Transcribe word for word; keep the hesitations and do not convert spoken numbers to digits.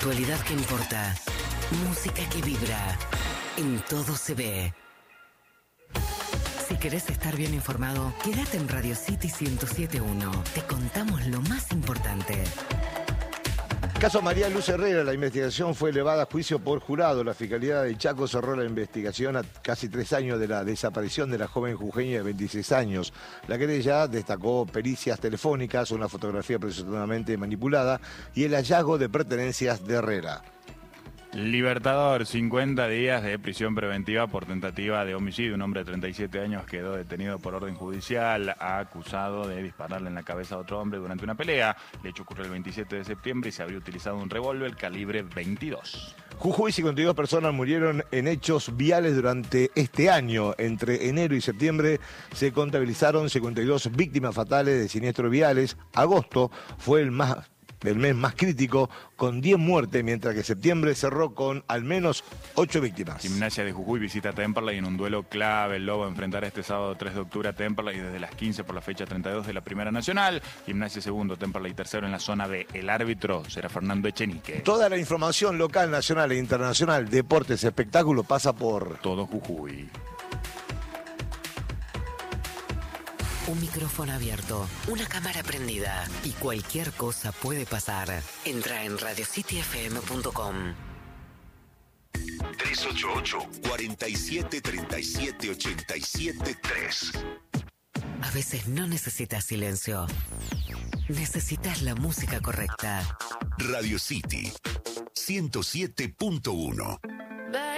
Actualidad que importa. Música que vibra. En todo se ve. Si querés estar bien informado, quédate en Radio City ciento siete punto uno. Te contamos lo más importante. Caso María Luz Herrera, la investigación fue elevada a juicio por jurado. La Fiscalía de Chaco cerró la investigación a casi tres años de la desaparición de la joven jujeña de veintiséis años. La querella destacó pericias telefónicas, una fotografía presuntamente manipulada y el hallazgo de pertenencias de Herrera. Libertador, cincuenta días de prisión preventiva por tentativa de homicidio. Un hombre de treinta y siete años quedó detenido por orden judicial, acusado de dispararle en la cabeza a otro hombre durante una pelea. El hecho ocurrió el veintisiete de septiembre y se habría utilizado un revólver calibre veintidós. Jujuy, cincuenta y dos personas murieron en hechos viales durante este año. Entre enero y septiembre se contabilizaron cincuenta y dos víctimas fatales de siniestros viales. Agosto fue el más... el mes más crítico, con diez muertes, mientras que septiembre cerró con al menos ocho víctimas. Gimnasia de Jujuy visita Temperley en un duelo clave. El Lobo enfrentará este sábado tres de octubre a Temperley desde las quince por la fecha treinta y dos de la Primera Nacional. Gimnasia segundo, Temperley tercero en la zona B. El árbitro será Fernando Echenique. Toda la información local, nacional e internacional, deportes, espectáculo, pasa por Todo Jujuy. Un micrófono abierto, una cámara prendida y cualquier cosa puede pasar. Entra en radio city f m punto com. tres ocho ocho, cuatro siete, tres siete, ocho siete tres. A veces no necesitas silencio. Necesitas la música correcta. Radio City ciento siete punto uno.